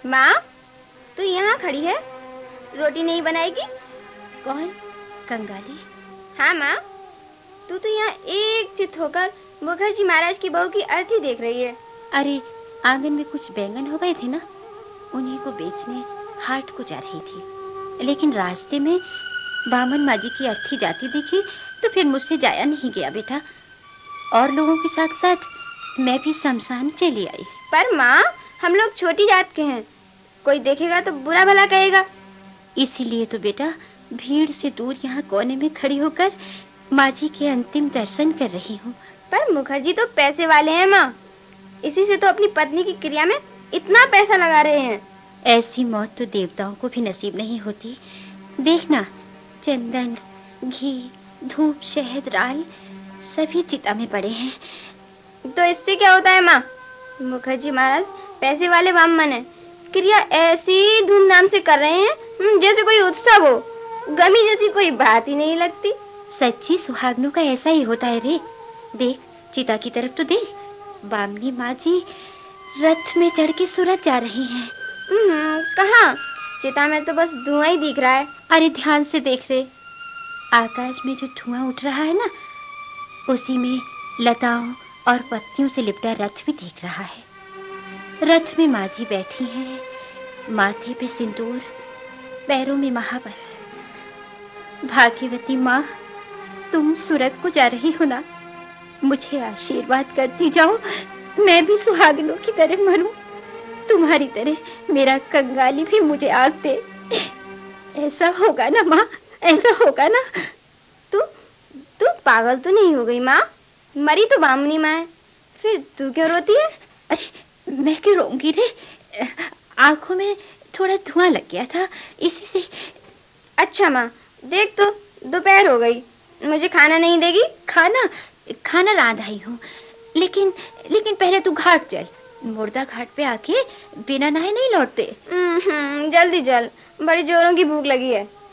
माँ, तू यहाँ खड़ी है, रोटी नहीं बनाएगी? कौन? कंगाली? हाँ माँ, तू तो यहाँ एकचित्त होकर मुखर्जी महाराज की बहू की अर्थी देख रही है। अरे आंगन में कुछ बैंगन हो गए थे ना, उन्हीं को बेचने हाट को जा रही थी, लेकिन रास्ते में बामन माजी की अर्थी जाती देखी तो फिर मुझसे जाया नहीं गया बेटा। और लोगों के साथ साथ मैं भी शमशान चली आई। पर माँ, हम लोग छोटी जात के हैं, कोई देखेगा तो बुरा भला कहेगा। इसीलिए तो बेटा भीड़ से दूर यहाँ कोने में खड़ी होकर माजी के अंतिम दर्शन कर रही हूँ। पर मुखर्जी तो पैसे वाले हैं माँ, इसी से तो अपनी पत्नी की क्रिया में इतना पैसा लगा रहे हैं। ऐसी मौत तो देवताओं को भी नसीब नहीं होती। देखना, चंदन, घी, धूप, शहद, राल सभी चिता में पड़े हैं। तो इससे क्या होता है माँ? मुखर्जी महाराज पैसे वाले ब्राह्मण हैं, क्रिया ऐसी धूमधाम से कर रहे हैं जैसे कोई उत्सव हो, गमी जैसी कोई बात ही नहीं लगती। सच्ची सुहागनों का ऐसा ही होता है रे। देख चिता की तरफ तो देख, बामनी माँ जी रथ में चढ़ के सूरत जा रही हैं। कहाँ? चिता में तो बस धुआं ही दिख रहा है। अरे ध्यान से देख रहे, आकाश में जो धुआं उठ रहा है ना, उसी में लताओं और पत्तियों से लिपटा रथ भी दिख रहा है। रथ में माँ जी बैठी हैं, माथे पे सिंदूर, पैरों में महाबल। भाग्यवती माँ, तुम सूरत को जा रही हो ना, मुझे आशीर्वाद करती जाओ, मैं भी सुहागनों की तरह मरूं, तुम्हारी तरह मेरा कंगाली भी मुझे आग दे। ऐसा होगा ना माँ, ऐसा होगा ना? तू तू पागल तो नहीं हो गई माँ? मरी तो बामनी माँ है, फिर तू क्यों रोती है? अरे मैं क्यों रोऊंगी रे, आंखों में थोड़ा धुआं लग गया था, इसी से। अच्छा माँ, देख तो दोपहर हो गई, मुझे खाना नहीं देगी? खाना खाना रांध आई हूँ, लेकिन लेकिन पहले तू घाट चल, मुर्दा घाट पे आके बिना नहाए नहीं लौटते। जल्दी चल, बड़ी जोरों की भूख लगी है।